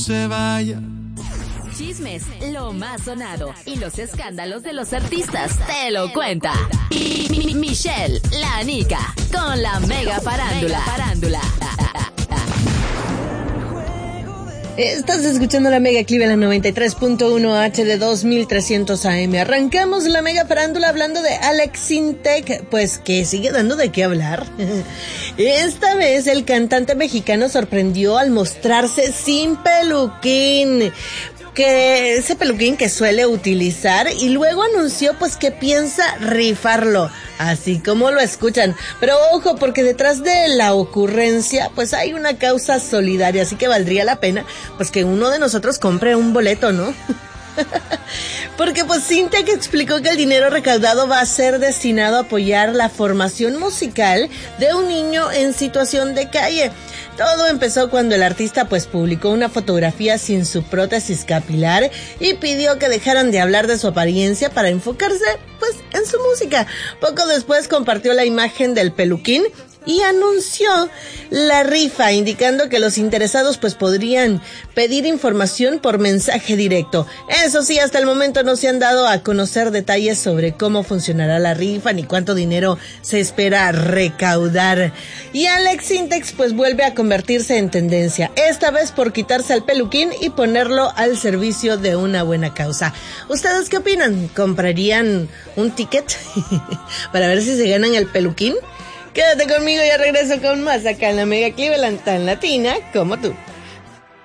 se vaya. Chismes, lo más sonado y los escándalos de los artistas te lo cuenta. Michelle, la Nica, con la Mega Farándula. Estás escuchando la Mega Cleveland 93.1 HD 2300 AM. Arrancamos la Mega Farándula hablando de Alex Sintek, pues que sigue dando de qué hablar. Esta vez el cantante mexicano sorprendió al mostrarse sin peluquín, que ese peluquín que suele utilizar, y luego anunció pues que piensa rifarlo, así como lo escuchan. Pero ojo, porque detrás de la ocurrencia pues hay una causa solidaria, así que valdría la pena pues que uno de nosotros compre un boleto, ¿no? Porque pues Sintek explicó que el dinero recaudado va a ser destinado a apoyar la formación musical de un niño en situación de calle. Todo empezó cuando el artista pues publicó una fotografía sin su prótesis capilar y pidió que dejaran de hablar de su apariencia para enfocarse pues en su música. Poco después compartió la imagen del peluquín y anunció la rifa, indicando que los interesados pues podrían pedir información por mensaje directo. Eso sí, hasta el momento no se han dado a conocer detalles sobre cómo funcionará la rifa ni cuánto dinero se espera recaudar. Y Alex Sintek pues vuelve a convertirse en tendencia, esta vez por quitarse el peluquín y ponerlo al servicio de una buena causa. ¿Ustedes qué opinan? ¿Comprarían un ticket para ver si se ganan el peluquín? Quédate conmigo, ya regreso con más acá en la Mega Cleveland, tan latina como tú.